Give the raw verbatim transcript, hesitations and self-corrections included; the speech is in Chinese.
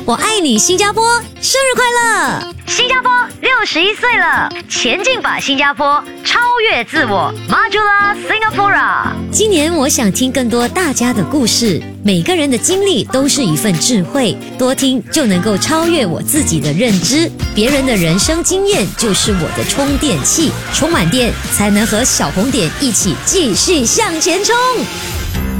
我爱你新加坡，生日快乐！ 新加坡六十一岁了，前进吧新加坡，超越自我 ，Majulah Singapura。 今年我想听更多大家的故事，每个人的经历都是一份智慧，多听就能够超越我自己的认知。别人的人生经验就是我的充电器，充满电才能和小红点一起继续向前冲。